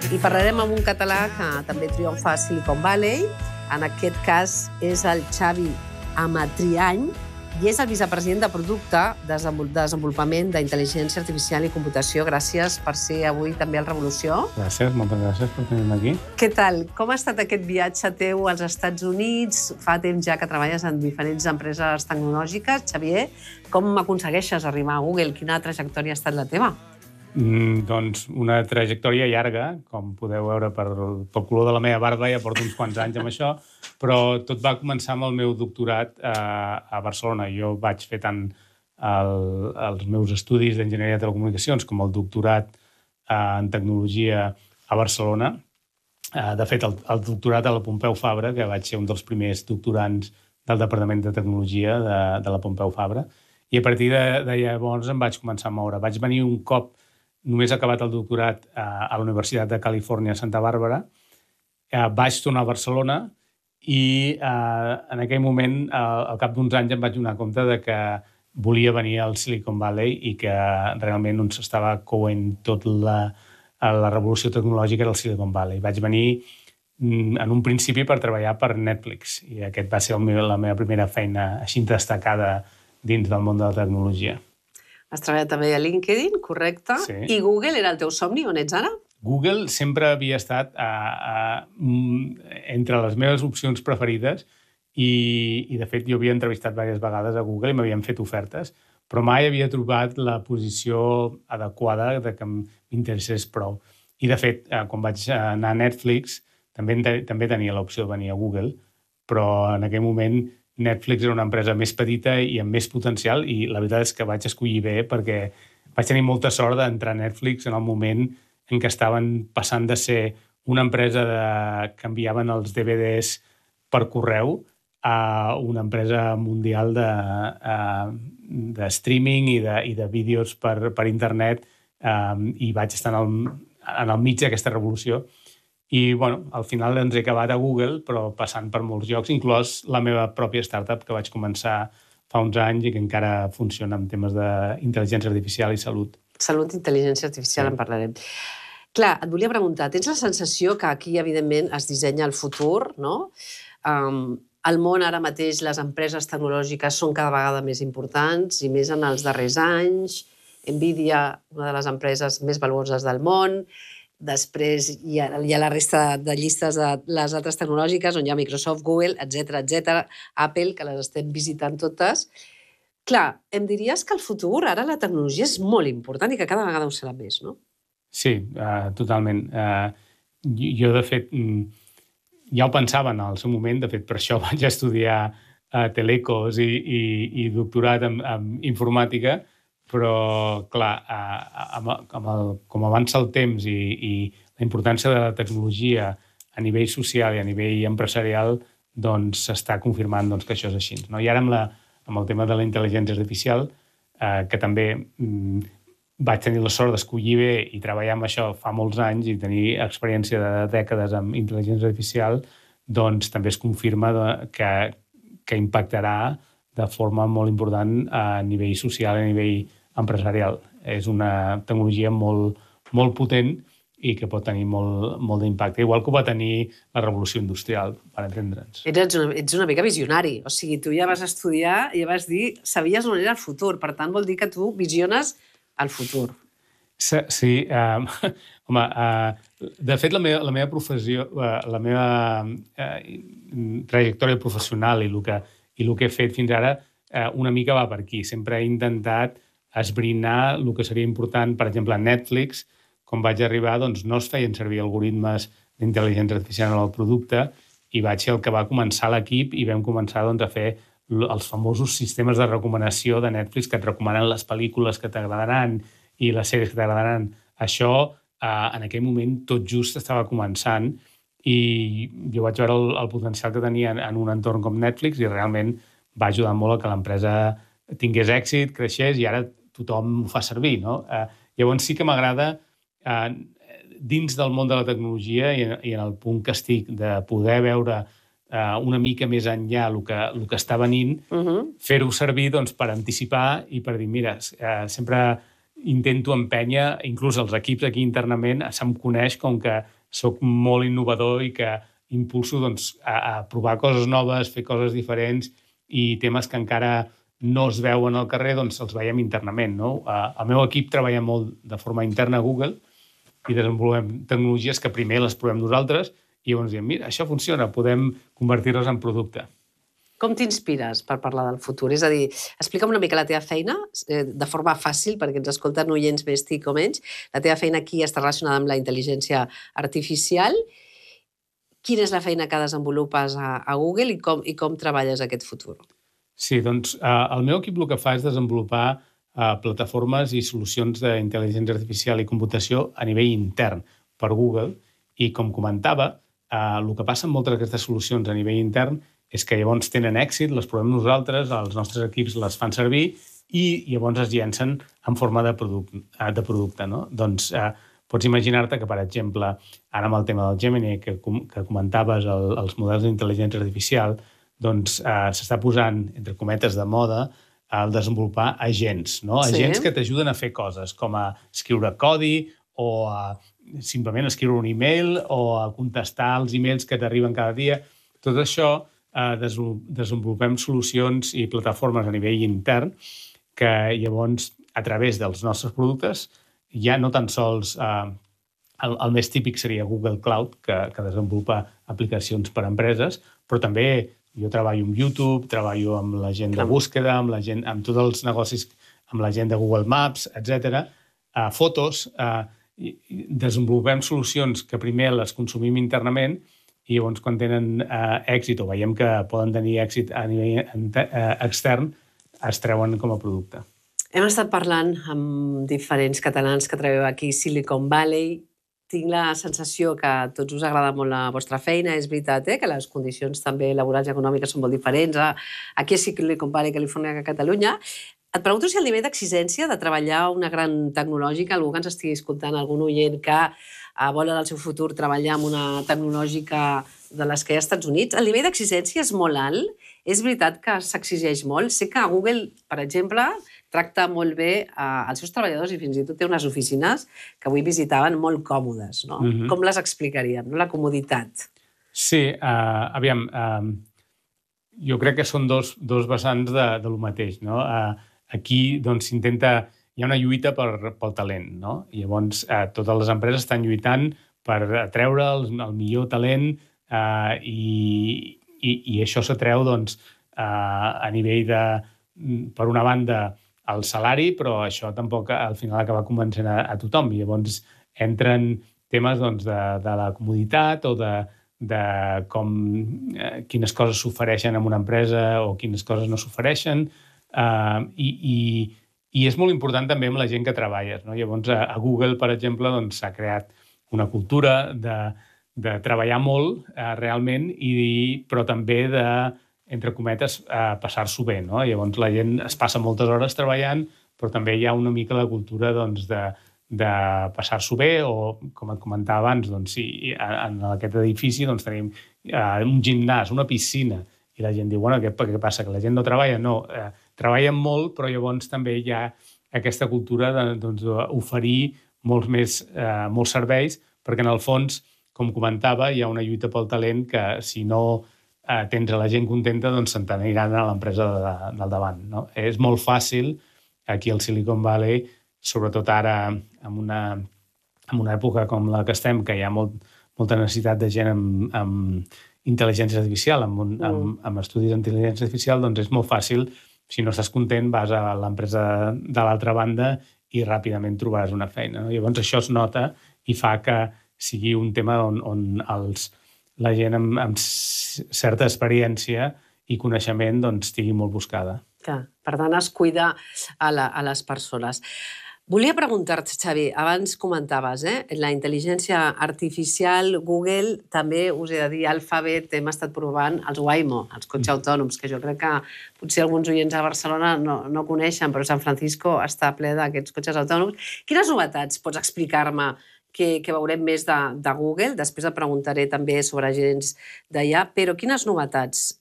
I parlarem amb un català que també triomfa a Silicon Valley. En aquest cas és el Xavi Amatriany i és el vicepresident de producte de desenvolupament d'intel·ligència artificial i computació. Gràcies per ser avui també al Revolució. Gràcies, moltes gràcies per tenir-me aquí. Què tal? Com ha estat aquest viatge teu als Estats Units? Fa temps ja que treballes en diferents empreses tecnològiques. Xavier, com aconsegueixes arribar a Google? Quina trajectòria ha estat la teva? Doncs una trajectòria llarga, com podeu veure pel color de la meva barba, ja porto uns quants anys amb això, però tot va començar amb el meu doctorat a Barcelona. Jo vaig fer tant els meus estudis d'enginyeria de telecomunicacions com el doctorat en tecnologia a Barcelona. De fet, el doctorat a la Pompeu Fabra, que vaig ser un dels primers doctorants del Departament de Tecnologia de la Pompeu Fabra, i a partir de llavors em vaig començar a moure. Vaig venir un cop només acabat el doctorat a la Universitat de Califòrnia a Santa Bàrbara, vaig tornar a Barcelona i en aquell moment, al cap d'uns anys, em vaig donar compte de que volia venir al Silicon Valley i que realment on s'estava coent tota la revolució tecnològica era el Silicon Valley. Vaig venir en un principi per treballar per Netflix i aquest va ser la meva primera feina així destacada dins del món de la tecnologia. Has treballat també a LinkedIn, correcte? Sí. I Google era el teu somni? On ets ara? Google sempre havia estat entre les meves opcions preferides i de fet, jo havia entrevistat diverses vegades a Google i m'havien fet ofertes, però mai havia trobat la posició adequada de que m'interessés prou. I, de fet, quan vaig anar a Netflix, també tenia l'opció de venir a Google, però en aquell moment Netflix era una empresa més petita i amb més potencial i la veritat és que vaig escollir bé perquè vaig tenir molta sort d'entrar a Netflix en el moment en què estaven passant de ser una empresa que enviaven els DVDs per correu a una empresa mundial de streaming i de vídeos per internet i vaig estar en el mig d'aquesta revolució. I, bueno, al final ens he acabat a Google, però passant per molts llocs, inclòs la meva pròpia startup que vaig començar fa uns anys i que encara funciona en temes d'intel·ligència artificial i salut. Salut i intel·ligència artificial, sí. En parlarem. Clar, et volia preguntar, tens la sensació que aquí, evidentment, es dissenya el futur, no? Al món ara mateix les empreses tecnològiques són cada vegada més importants i més en els darrers anys. Nvidia, una de les empreses més valuoses del món. Després hi ha la resta de llistes de les altres tecnològiques on hi ha Microsoft, Google, etc., Apple, que les estem visitant totes. Clar, em diries que el futur, ara la tecnologia és molt important i que cada vegada ho serà més, no? Sí, totalment. Jo, de fet, ja ho pensava en el seu moment, de fet, per això vaig estudiar telecos i doctorat en informàtica, però, clar, com avança el temps i la importància de la tecnologia a nivell social i a nivell empresarial, doncs s'està confirmant que això és així. I ara amb el tema de la intel·ligència artificial, que també vaig tenir la sort d'escollir bé i treballar amb això fa molts anys i tenir experiència de dècades amb intel·ligència artificial, doncs també es confirma que impactarà de forma molt important a nivell social i a nivell empresarial. És una tecnologia molt, molt potent i que pot tenir molt d'impacte, igual que ho va tenir la revolució industrial, per entendre'ns. Ets una mica visionari, o sigui, tu ja vas estudiar i ja vas dir, sabies on era el futur, per tant vol dir que tu visiones el futur. Sí, home, de fet la meva professió, la meva trajectòria professional i el que he fet fins ara una mica va per aquí. Sempre he intentat esbrinar el que seria important. Per exemple, a Netflix, quan vaig arribar, doncs no es feien servir algoritmes d'intel·ligència artificial en el producte i vaig ser el que va començar l'equip i vam començar a fer els famosos sistemes de recomanació de Netflix que et recomanen les pel·lícules que t'agradaran i les sèries que t'agradaran. Això, en aquell moment, tot just estava començant i jo vaig veure el potencial que tenia en un entorn com Netflix i realment va ajudar molt a que l'empresa tingués èxit, creixés i ara tothom ho fa servir, no? Llavors sí que m'agrada, dins del món de la tecnologia i en el punt que estic de poder veure una mica més enllà el que està venint, fer-ho servir per anticipar i per dir, mira, sempre intento empènyer, inclús els equips aquí internament, se'm coneix com que sóc molt innovador i que impulso doncs, a provar coses noves, fer coses diferents i temes que encara no es veuen al carrer, doncs els veiem internament. No? El meu equip treballa molt de forma interna a Google i desenvolupem tecnologies que primer les provem nosaltres i llavors diem, mira, això funciona, podem convertir-les en producte. Com t'inspires per parlar del futur? És a dir, explica'm una mica la teva feina de forma fàcil, perquè ens escolten oients més TIC o menys. La teva feina aquí està relacionada amb la intel·ligència artificial. Quina és la feina que desenvolupes a Google i com treballes aquest futur? Sí, doncs el meu equip el que fa és desenvolupar plataformes i solucions d'intel·ligència artificial i computació a nivell intern per Google i, com comentava, el que passa amb moltes d'aquestes solucions a nivell intern és que llavors tenen èxit, les provem nosaltres, els nostres equips les fan servir i llavors es llencen en forma de producte. No? Doncs pots imaginar-te que, per exemple, ara amb el tema del Gemini, que comentaves, els models d'intel·ligència artificial, doncs s'està posant, entre cometes, de moda el desenvolupar agents, no? Sí. Agents que t'ajuden a fer coses, com a escriure codi o simplement escriure un email o a contestar els emails que t'arriben cada dia. Tot això desenvolupem solucions i plataformes a nivell intern que llavors, a través dels nostres productes, ja no tan sols el més típic seria Google Cloud, que desenvolupa aplicacions per a empreses, però també jo treballo amb YouTube, treballo amb la gent de búsqueda, amb tots els negocis, amb la gent de Google Maps, etc. Fotos, desenvolupem solucions que primer les consumim internament i llavors quan tenen èxit o veiem que poden tenir èxit a nivell extern, es treuen com a producte. Hem estat parlant amb diferents catalans que treballeu aquí a Silicon Valley. Tinc la sensació que a tots us agrada molt la vostra feina. És veritat que les condicions també laborals i econòmiques són molt diferents aquí a Silicon Valley, Califòrnia, que a Catalunya. Et pregunto si el nivell d'exigència de treballar una gran tecnològica, algú que ens estigui escoltant, algun oient que vol en el seu futur treballar amb una tecnològica de les que hi ha als Estats Units, el nivell d'exigència és molt alt. És veritat que s'exigeix molt. Sé que Google, per exemple, tracta molt bé els seus treballadors i fins i tot té unes oficines que avui visitaven molt còmodes. No? Com les explicaríem? No? La comoditat. Sí, aviam, jo crec que són dos vessants de lo mateix. No? Aquí doncs, hi ha una lluita pel talent. No? I llavors totes les empreses estan lluitant per atreure el millor talent i això s'atreu doncs, a nivell de, per una banda, el salari, però això tampoc al final acaba convencent a tothom. I llavors entren temes doncs, de la comoditat o de quines coses s'ofereixen en una empresa o quines coses no s'ofereixen. I és molt important també amb la gent que treballes. No? Llavors, a Google, per exemple, doncs, s'ha creat una cultura de treballar molt realment, però també de, entre cometes, passar-s'ho bé. No? Llavors la gent es passa moltes hores treballant, però també hi ha una mica la cultura doncs, de passar-s'ho bé o, com et comentava abans, doncs, si en aquest edifici doncs, tenim un gimnàs, una piscina, i la gent diu, bueno, què passa, que la gent no treballa? No, treballen molt, però llavors també hi ha aquesta cultura d'oferir molts serveis, perquè en el fons, com comentava, hi ha una lluita pel talent que si no tens a la gent contenta, doncs se'n t'aniran a l'empresa del davant. No? És molt fàcil, aquí al Silicon Valley, sobretot ara, en una època com la que estem, que hi ha molta necessitat de gent amb intel·ligència artificial, amb estudis d'intel·ligència artificial, doncs és molt fàcil, si no estàs content, vas a l'empresa de l'altra banda i ràpidament trobaràs una feina. No? Llavors això es nota i fa que sigui un tema on la gent amb certa experiència i coneixement doncs, estigui molt buscada. Clar, per tant, es cuida a les persones. Volia preguntar-te, Xavi, abans comentaves, la intel·ligència artificial, Google, també us he de dir, Alphabet, hem estat provant els Waymo, els cotxes autònoms, que jo crec que potser alguns oients a Barcelona no coneixen, però San Francisco està ple d'aquests cotxes autònoms. Quines novetats pots explicar-me que veurem més de Google? Després et preguntaré també sobre agents d'allà, però quines novetats